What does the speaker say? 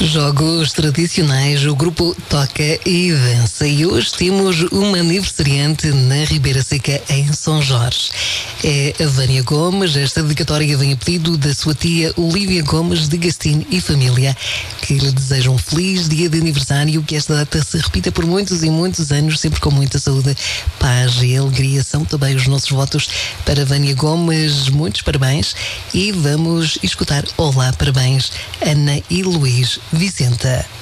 Jogos tradicionais, o grupo toca e dança. E hoje temos uma aniversariante na Ribeira Seca, em São Jorge. É a Vânia Gomes. Esta dedicatória vem a pedido da sua tia Olívia Gomes de Gastim e família, que lhe desejam um feliz dia de aniversário, que esta data se repita por muitos e muitos anos, sempre com muita saúde, paz e alegria. São também os nossos votos para Vânia Gomes. Muitos parabéns e vamos escutar Olá, parabéns, Ana e Luís Vicenta.